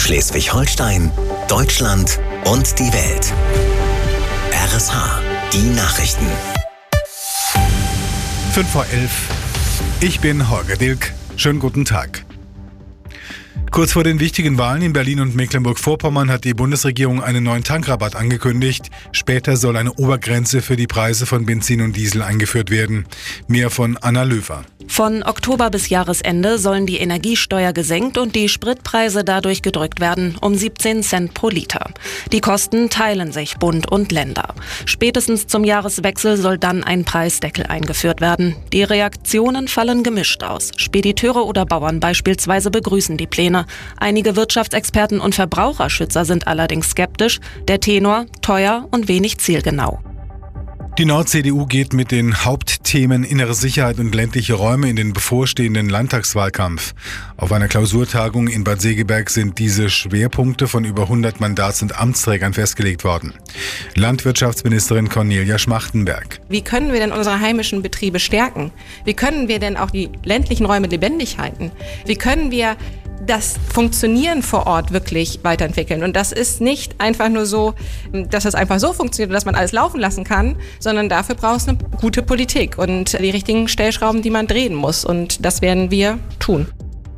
Schleswig-Holstein, Deutschland und die Welt. RSH, die Nachrichten. 5:11. Ich bin Holger Dilk. Schönen guten Tag. Kurz vor den wichtigen Wahlen in Berlin und Mecklenburg-Vorpommern hat die Bundesregierung einen neuen Tankrabatt angekündigt. Später soll eine Obergrenze für die Preise von Benzin und Diesel eingeführt werden. Mehr von Anna Löwer. Von Oktober bis Jahresende sollen die Energiesteuer gesenkt und die Spritpreise dadurch gedrückt werden, um 17 Cent pro Liter. Die Kosten teilen sich Bund und Länder. Spätestens zum Jahreswechsel soll dann ein Preisdeckel eingeführt werden. Die Reaktionen fallen gemischt aus. Spediteure oder Bauern beispielsweise begrüßen die Pläne. Einige Wirtschaftsexperten und Verbraucherschützer sind allerdings skeptisch. Der Tenor: teuer und wenig zielgenau. Die Nord-CDU geht mit den Hauptthemen innere Sicherheit und ländliche Räume in den bevorstehenden Landtagswahlkampf. Auf einer Klausurtagung in Bad Segeberg sind diese Schwerpunkte von über 100 Mandats- und Amtsträgern festgelegt worden. Landwirtschaftsministerin Cornelia Schmachtenberg. Wie können wir denn unsere heimischen Betriebe stärken? Wie können wir denn auch die ländlichen Räume lebendig halten? Wie können wir das Funktionieren vor Ort wirklich weiterentwickeln? Und das ist nicht einfach nur so, dass es einfach so funktioniert und dass man alles laufen lassen kann, sondern dafür braucht es eine gute Politik und die richtigen Stellschrauben, die man drehen muss. Und das werden wir tun.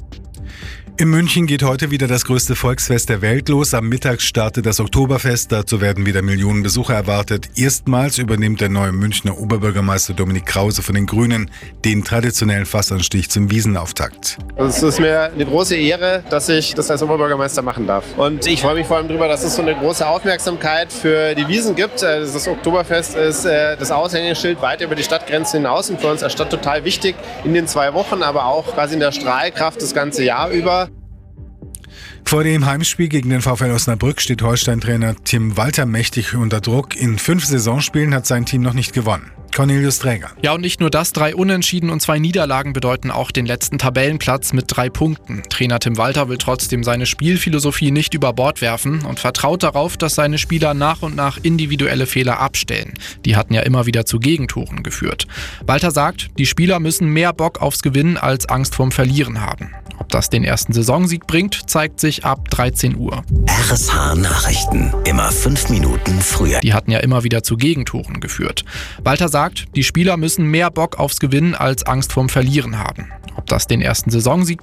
In München geht heute wieder das größte Volksfest der Welt los. Am Mittag startet das Oktoberfest. Dazu werden wieder Millionen Besucher erwartet. Erstmals übernimmt der neue Münchner Oberbürgermeister Dominik Krause von den Grünen den traditionellen Fassanstich zum Wiesenauftakt. Es ist mir eine große Ehre, dass ich das als Oberbürgermeister machen darf. Und ich freue mich vor allem darüber, dass es so eine große Aufmerksamkeit für die Wiesn gibt. Das Oktoberfest ist das Aushängeschild weit über die Stadtgrenzen hinaus und für uns als Stadt total wichtig in den 2 Wochen, aber auch quasi in der Strahlkraft das ganze Jahr über. Vor dem Heimspiel gegen den VfL Osnabrück steht Holstein-Trainer Tim Walter mächtig unter Druck. In 5 Saisonspielen hat sein Team noch nicht gewonnen. Cornelius Träger. Ja, und nicht nur das, 3 Unentschieden und 2 Niederlagen bedeuten auch den letzten Tabellenplatz mit 3 Punkten. Trainer Tim Walter will trotzdem seine Spielphilosophie nicht über Bord werfen und vertraut darauf, dass seine Spieler nach und nach individuelle Fehler abstellen. Die hatten ja immer wieder zu Gegentoren geführt. Walter sagt, die Spieler müssen mehr Bock aufs Gewinnen als Angst vorm Verlieren haben. Ob das den ersten Saisonsieg bringt, zeigt sich ab 13 Uhr. RSH Nachrichten. Immer 5 Minuten früher. Die hatten ja immer wieder zu Gegentoren geführt. Walter sagt, die Spieler müssen mehr Bock aufs Gewinnen als Angst vorm Verlieren haben. Ob das den ersten Saisonsieg